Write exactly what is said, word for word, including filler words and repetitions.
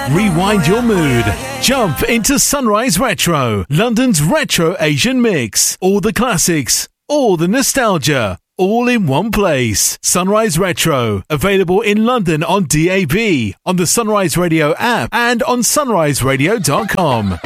Rewind your mood. Jump into Sunrise Retro, London's retro Asian mix. All the classics, all the nostalgia, all in one place. Sunrise Retro, available in London on D A B, on the Sunrise Radio app, and on sunrise radio dot com.